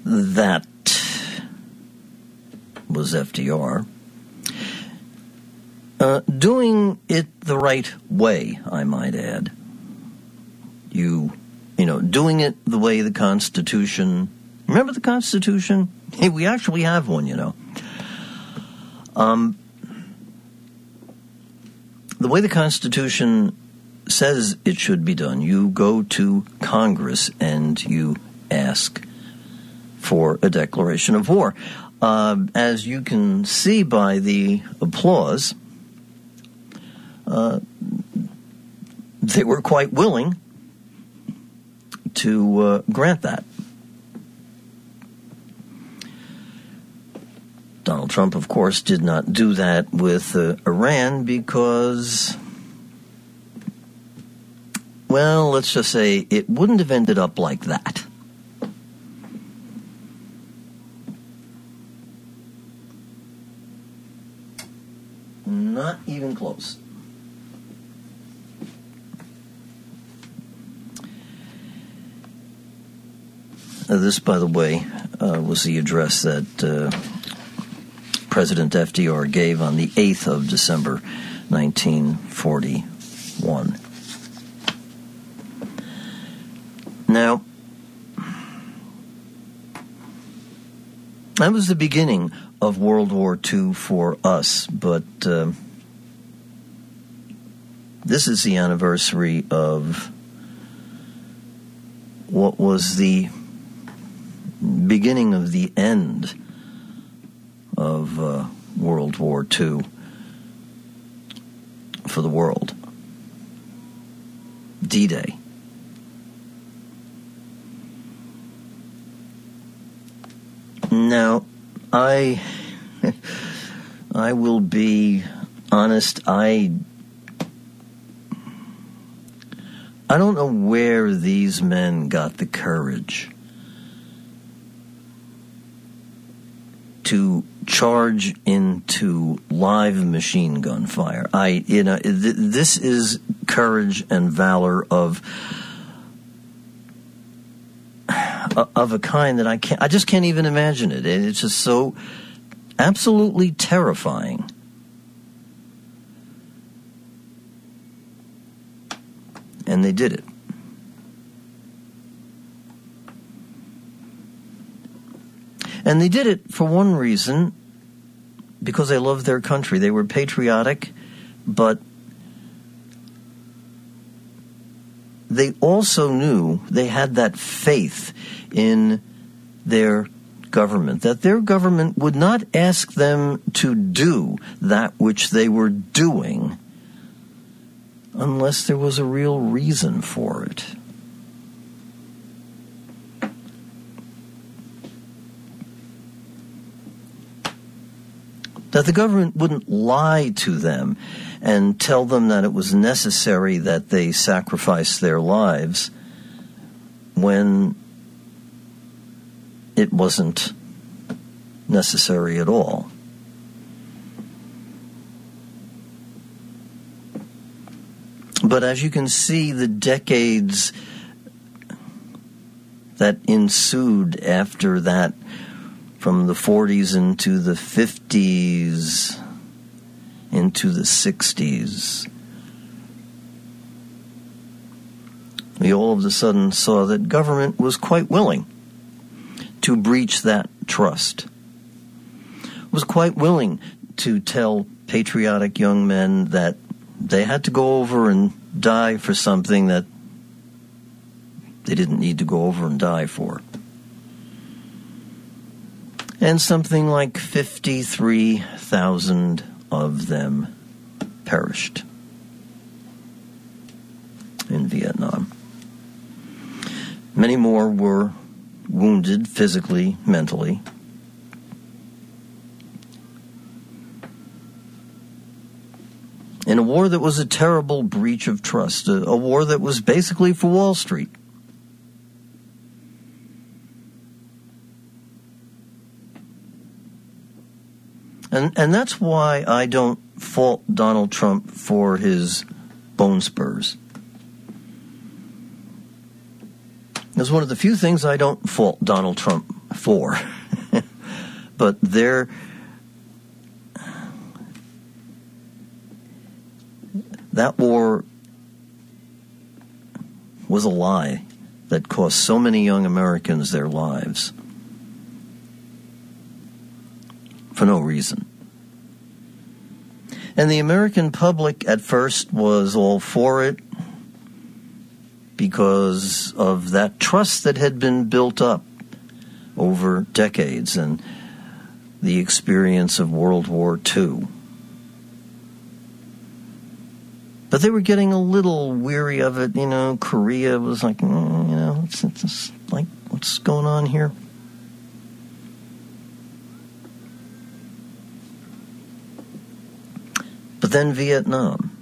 That was FDR. Doing it the right way, I might add. You know, doing it the way the Constitution... Remember the Constitution? Hey, we actually have one, you know. The way the Constitution says it should be done, you go to Congress and you ask for a declaration of war. As you can see by the applause, they were quite willing to grant that. Donald Trump, of course, did not do that with Iran because, well, let's just say it wouldn't have ended up like that. Not even close. This, by the way, was the address that President FDR gave on the 8th of December, 1941. Now, that was the beginning of World War II for us, but this is the anniversary of what was the beginning of the end of World War II for the world. D-Day. Now, I will be honest, I don't know where these men got the courage to charge into live machine gun fire. This is courage and valor of a kind that I just can't even imagine it. It's just so absolutely terrifying. And they did it. And they did it for one reason, because they loved their country. They were patriotic, but they also knew they had that faith in their government, that their government would not ask them to do that which they were doing unless there was a real reason for it. That the government wouldn't lie to them and tell them that it was necessary that they sacrifice their lives when it wasn't necessary at all. But as you can see, the decades that ensued after that, from the 40s into the 50s, into the 60s, we all of a sudden saw that government was quite willing to breach that trust, was quite willing to tell patriotic young men that they had to go over and die for something that they didn't need to go over and die for. And something like 53,000 of them perished in Vietnam. Many more were wounded physically, mentally. In a war that was a terrible breach of trust, a war that was basically for Wall Street. And that's why I don't fault Donald Trump for his bone spurs. It's one of the few things I don't fault Donald Trump for. But that war was a lie that cost so many young Americans their lives for no reason. And the American public at first was all for it because of that trust that had been built up over decades and the experience of World War II. But they were getting a little weary of it. Korea was like, it's like, what's going on here? But then Vietnam.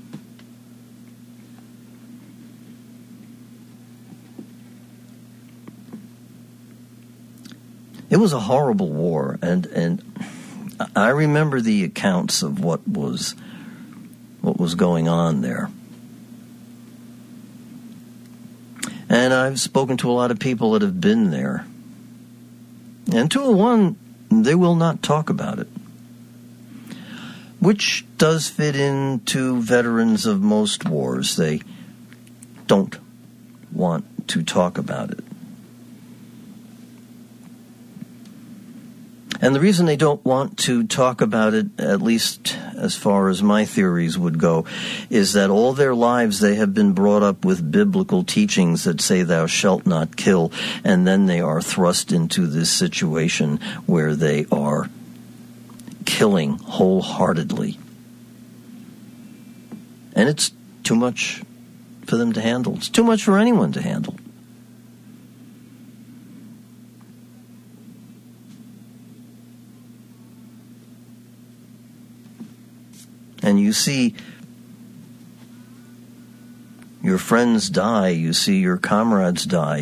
It was a horrible war, and I remember the accounts of what was going on there. And I've spoken to a lot of people that have been there. And to a one, they will not talk about it. Which does fit into veterans of most wars. They don't want to talk about it. And the reason they don't want to talk about it, at least as far as my theories would go, is that all their lives they have been brought up with biblical teachings that say thou shalt not kill, and then they are thrust into this situation where they are killing wholeheartedly. And it's too much for them to handle. It's too much for anyone to handle. And you see your friends die, you see your comrades die,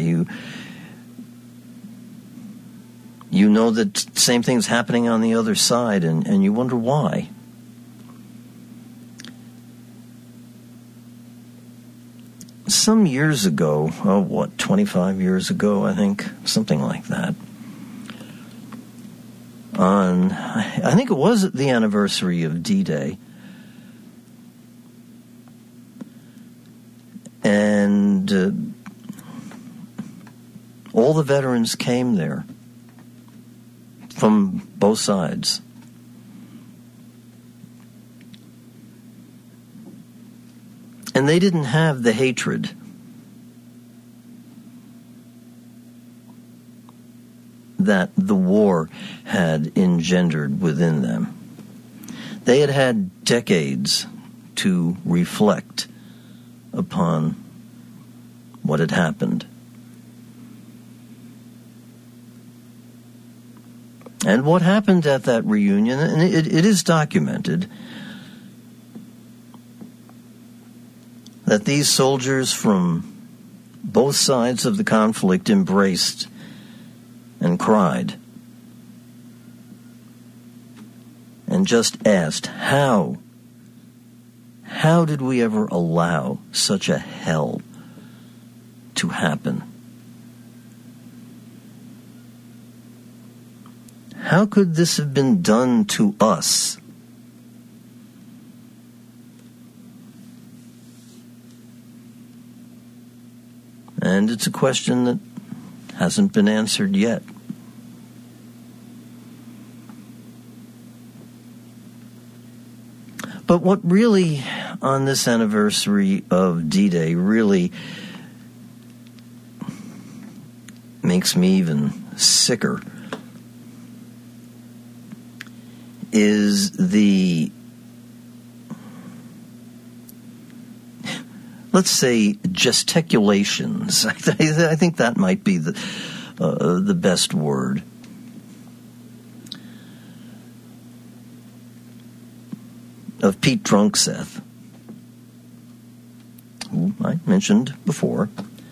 you know that same thing's happening on the other side, and you wonder why. Some years ago, 25 years ago, I think, something like that, I think it was the anniversary of D-Day, and all the veterans came there from both sides. And they didn't have the hatred that the war had engendered within them. They had had decades to reflect upon what had happened. And what happened at that reunion, and it is documented, that these soldiers from both sides of the conflict embraced and cried and just asked, how did we ever allow such a hell to happen? How could this have been done to us? And it's a question that hasn't been answered yet. But what really, on this anniversary of D-Day, really makes me even sicker is the, let's say, gesticulations. I think that might be the best word. Of Pete Drunkseth, who I mentioned before,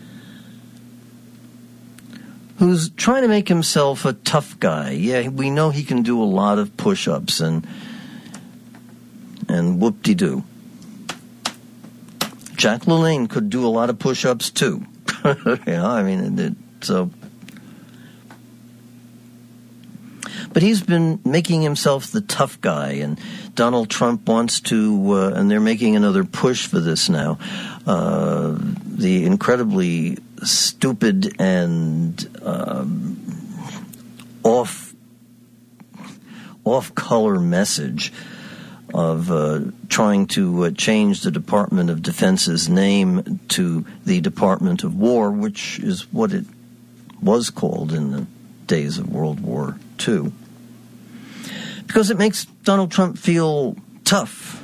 who's trying to make himself a tough guy. Yeah, we know he can do a lot of push-ups and whoop-de-doo. Jack LaLanne could do a lot of push-ups too. So But he's been making himself the tough guy, and Donald Trump wants to, and they're making another push for this now, the incredibly stupid and off-color message of trying to change the Department of Defense's name to the Department of War, which is what it was called in the days of World War II. Because it makes Donald Trump feel tough.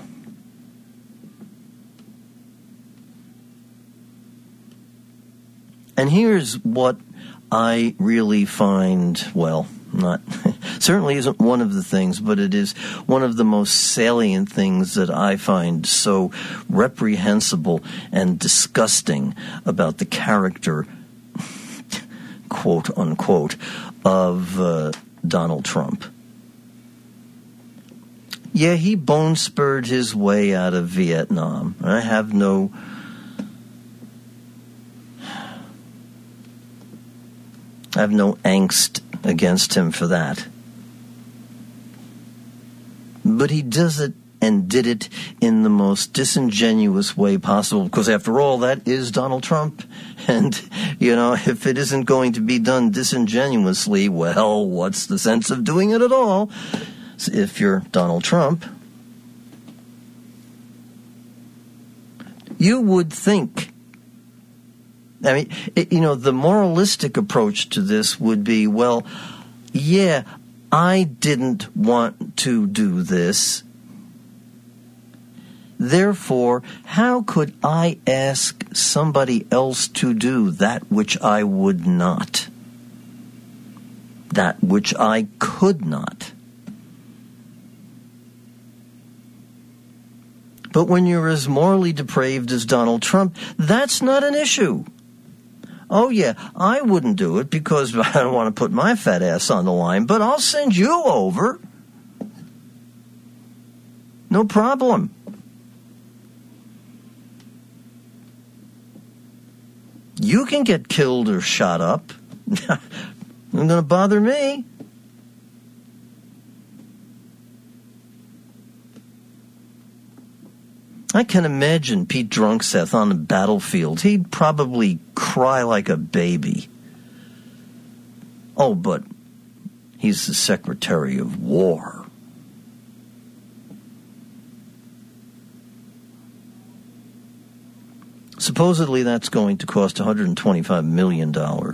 And here's what I really find, well, not certainly isn't one of the things, but it is one of the most salient things that I find so reprehensible and disgusting about the character, quote unquote, of Donald Trump. Yeah, he bone-spurred his way out of Vietnam. I have no angst against him for that. But he does it and did it in the most disingenuous way possible, because after all, that is Donald Trump. And, you know, if it isn't going to be done disingenuously, well, what's the sense of doing it at all? If you're Donald Trump, you would think, I mean, the moralistic approach to this would be, well, yeah, I didn't want to do this. Therefore, how could I ask somebody else to do that which I would not? That which I could not? But when you're as morally depraved as Donald Trump, that's not an issue. Oh, yeah, I wouldn't do it because I don't want to put my fat ass on the line, but I'll send you over. No problem. You can get killed or shot up. Not going to bother me. I can imagine Pete Drunkseth on the battlefield. He'd probably cry like a baby. Oh, but he's the Secretary of War. Supposedly that's going to cost $125 million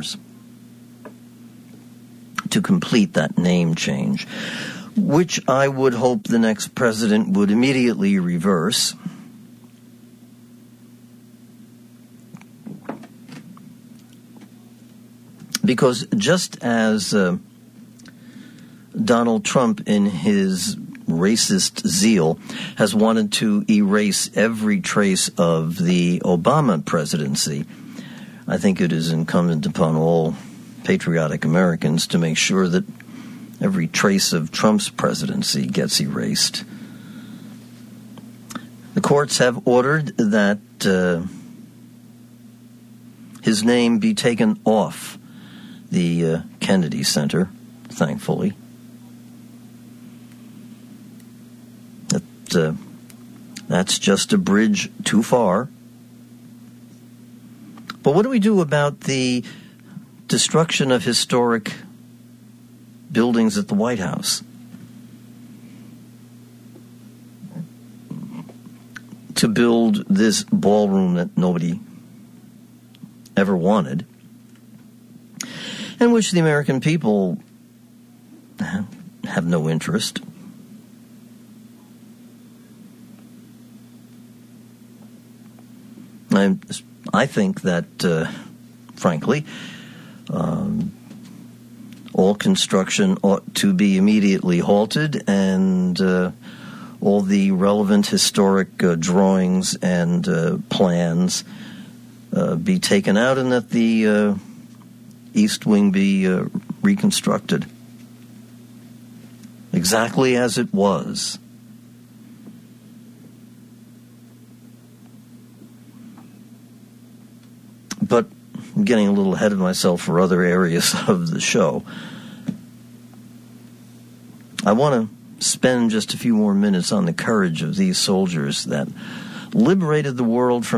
to complete that name change, which I would hope the next president would immediately reverse. Because just as Donald Trump, in his racist zeal, has wanted to erase every trace of the Obama presidency, I think it is incumbent upon all patriotic Americans to make sure that every trace of Trump's presidency gets erased. The courts have ordered that his name be taken off the Kennedy Center, thankfully. That's just a bridge too far. But what do we do about the destruction of historic buildings at the White House? To build this ballroom that nobody ever wanted, in which the American people have no interest. I think that, frankly, all construction ought to be immediately halted, and all the relevant historic drawings and plans be taken out, and that the East Wing be reconstructed exactly as it was. But I'm getting a little ahead of myself for other areas of the show. I want to spend just a few more minutes on the courage of these soldiers that liberated the world from